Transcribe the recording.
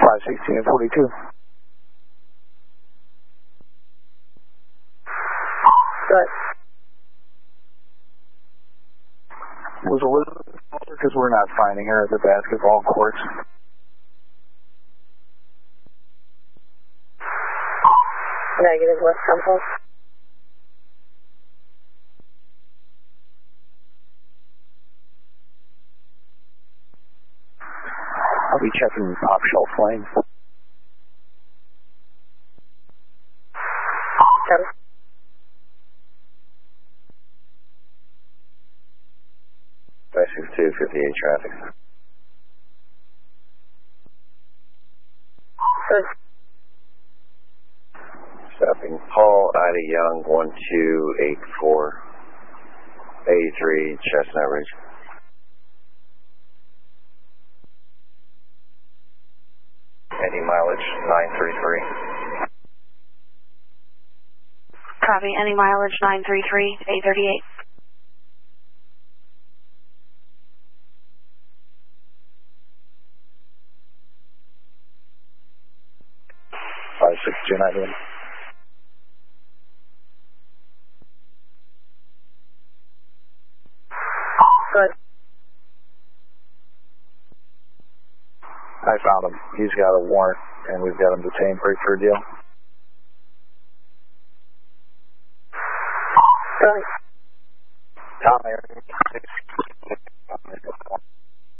516 and 42. Good. Was Elizabeth because we're not finding her at the basketball courts. Negative, West Temple. I'll be checking Pop Shelf Lane. Okay. Two 58 traffic. Good. Stopping Paul Ida Young 1284 83 Chestnut Ridge. Any mileage 933. Copy. Any mileage 933 838. 56291. Good. I found him. He's got a warrant, and we've got him detained for a fair deal. Good. Tom,